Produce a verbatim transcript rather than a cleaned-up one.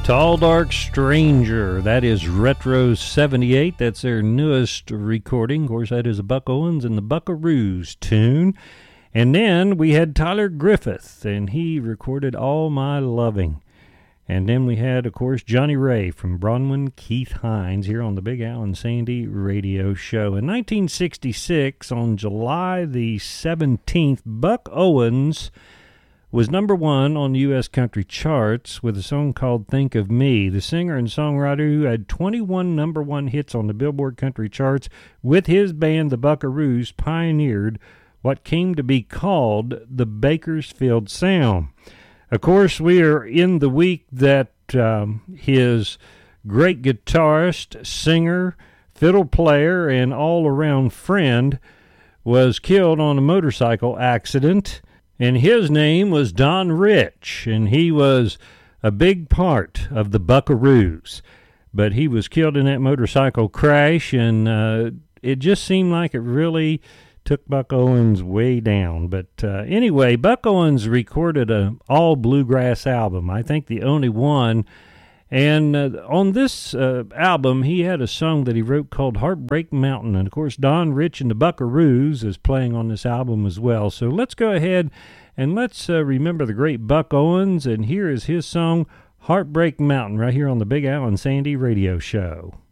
Tall Dark Stranger, that is Retro seventy-eight. That's their newest recording. Of course, that is a Buck Owens and the Buckaroos tune. And then we had Tyler Griffith, and he recorded All My Loving. And then we had, of course, Johnny Ray from Bronwyn Keith Hines here on the Big Al and Sandy radio show. In nineteen sixty-six, on July the seventeenth, Buck Owens was number one on the U S country charts with a song called Think of Me. The singer and songwriter who had twenty-one number one hits on the Billboard country charts with his band, the Buckaroos, pioneered what came to be called the Bakersfield Sound. Of course, we are in the week that um, his great guitarist, singer, fiddle player, and all-around friend was killed on a motorcycle accident. And his name was Don Rich, and he was a big part of the Buckaroos. But he was killed in that motorcycle crash, and uh, it just seemed like it really took Buck Owens way down. But uh, anyway, Buck Owens recorded an all-bluegrass album, I think the only one. And uh, on this uh, album, he had a song that he wrote called Heartbreak Mountain. And, of course, Don Rich and the Buckaroos is playing on this album as well. So let's go ahead and let's uh, remember the great Buck Owens. And here is his song, Heartbreak Mountain, right here on the Big Al and Sandy radio show.